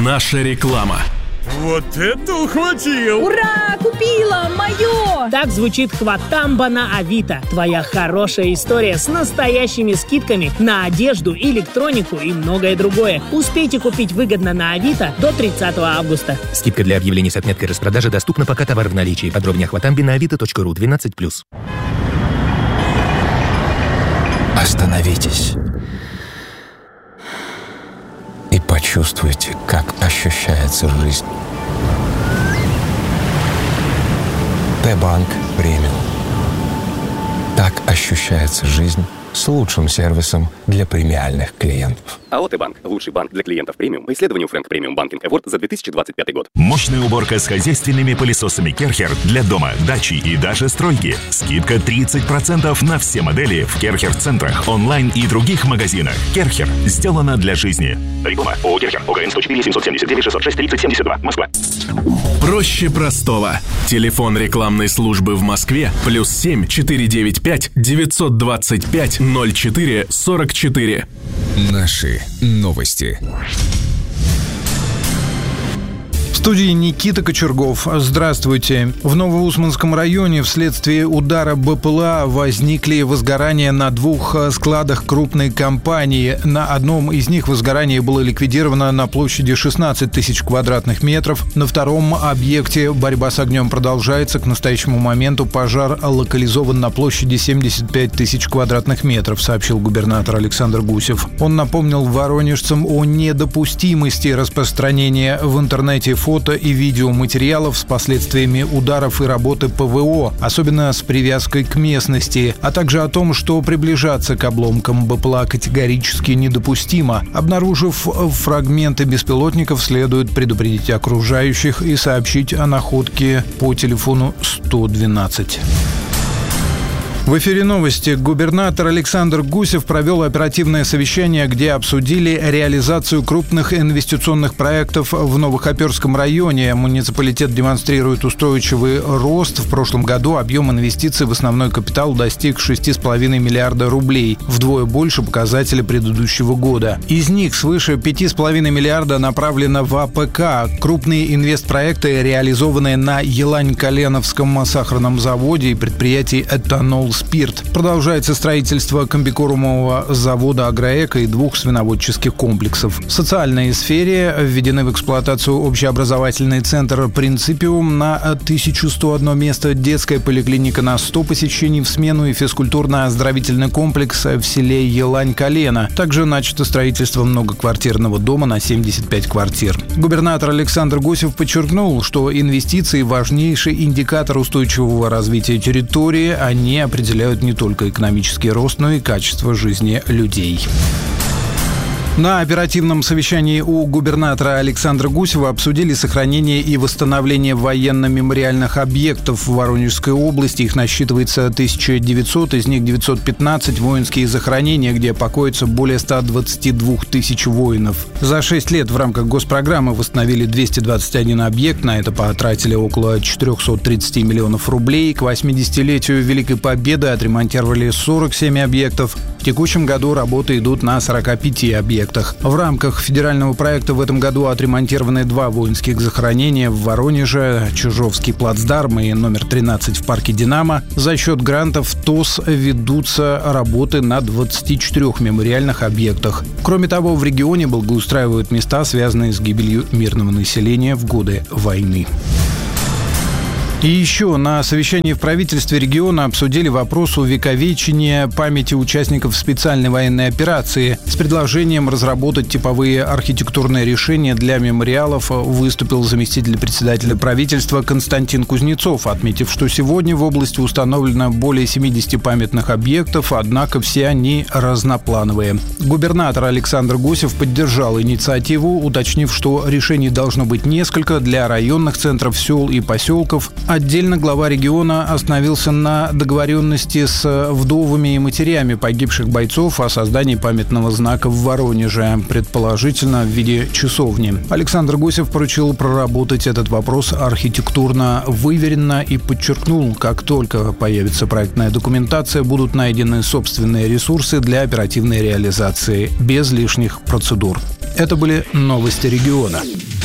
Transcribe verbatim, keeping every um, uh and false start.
Наша реклама. Вот это ухватил! Ура! Купила! Мое! Так звучит хватамба на Авито. Твоя хорошая история с настоящими скидками на одежду, электронику и многое другое. Успейте купить выгодно на Авито до тридцатого августа. Скидка для объявлений с отметкой распродажи доступна, пока товар в наличии. Подробнее о хватамбе на авито точка ру двенадцать плюс. Остановитесь и почувствуйте, как ощущается жизнь. Т-банк премиум. Так ощущается жизнь с лучшим сервисом для премиальных клиентов. АО «Т-банк» – лучший банк для клиентов премиум по исследованию Frank Premium Banking Award за две тысячи двадцать пятый год. Мощная уборка с хозяйственными пылесосами Керхер для дома, дачи и даже стройки. Скидка тридцать процентов на все модели в Керхер-центрах, онлайн и других магазинах. Керхер сделано для жизни. Реклама. ООО «Керхер». ОГРН сто четыре семьсот семьдесят девять шестьсот шесть тридцать семьдесят два. Москва. Проще простого. Телефон рекламной службы в Москве плюс семь четыре девять пять девятьсот двадцать пять ноль четыре сорок четыре. Наши новости. В студии Никита Кочергов. Здравствуйте. В Новоусманском районе вследствие удара БПЛА возникли возгорания на двух складах крупной компании. На одном из них возгорание было ликвидировано на площади шестнадцать тысяч квадратных метров. На втором объекте борьба с огнем продолжается. К настоящему моменту пожар локализован на площади семьдесят пять тысяч квадратных метров, сообщил губернатор Александр Гусев. Он напомнил воронежцам о недопустимости распространения в интернете фото фото и видеоматериалов с последствиями ударов и работы ПВО, особенно с привязкой к местности, а также о том, что приближаться к обломкам БПЛА категорически недопустимо. Обнаружив фрагменты беспилотников, следует предупредить окружающих и сообщить о находке по телефону сто двенадцать. В эфире новости. Губернатор Александр Гусев провел оперативное совещание, где обсудили реализацию крупных инвестиционных проектов в Новохоперском районе. Муниципалитет демонстрирует устойчивый рост. В прошлом году объем инвестиций в основной капитал достиг шесть целых пять десятых миллиарда рублей, вдвое больше показателя предыдущего года. Из них свыше пять целых пять десятых миллиарда направлено в АПК. Крупные инвестпроекты, реализованные на Елань-Коленовском сахарном заводе и предприятии «Этанол Спирт». Продолжается строительство комбикормового завода «Агроэко» и двух свиноводческих комплексов. В социальной сфере введены в эксплуатацию общеобразовательный центр «Принципиум» на тысяча сто одно место, детская поликлиника на сто посещений в смену и физкультурно-оздоровительный комплекс в селе Елань-Колено. Также начато строительство многоквартирного дома на семьдесят пять квартир. Губернатор Александр Гусев подчеркнул, что инвестиции – важнейший индикатор устойчивого развития территории. Они определяют определяют не только экономический рост, но и качество жизни людей. На оперативном совещании у губернатора Александра Гусева обсудили сохранение и восстановление военно-мемориальных объектов в Воронежской области. Их насчитывается тысяча девятьсот, из них девятьсот пятнадцать воинские захоронения, где покоятся более ста двадцати двух тысяч воинов. За шесть лет в рамках госпрограммы восстановили двести двадцать один объект. На это потратили около четыреста тридцать миллионов рублей. К восьмидесятилетию Великой Победы отремонтировали сорок семь объектов. В текущем году работы идут на сорока пяти объектах. В рамках федерального проекта в этом году отремонтированы два воинских захоронения в Воронеже, Чижовский плацдарм и номер тринадцать в парке «Динамо». За счет грантов ТОС ведутся работы на двадцати четырёх мемориальных объектах. Кроме того, в регионе благоустраивают места, связанные с гибелью мирного населения в годы войны. И еще на совещании в правительстве региона обсудили вопрос увековечения памяти участников специальной военной операции. С предложением разработать типовые архитектурные решения для мемориалов выступил заместитель председателя правительства Константин Кузнецов, отметив, что сегодня в области установлено более семидесяти памятных объектов, однако все они разноплановые. Губернатор Александр Гусев поддержал инициативу, уточнив, что решений должно быть несколько для районных центров сел и поселков. Отдельно глава региона остановился на договоренности с вдовами и матерями погибших бойцов о создании памятного знака в Воронеже, предположительно в виде часовни. Александр Гусев поручил проработать этот вопрос архитектурно выверенно и подчеркнул, как только появится проектная документация, будут найдены собственные ресурсы для оперативной реализации, без лишних процедур. Это были новости региона.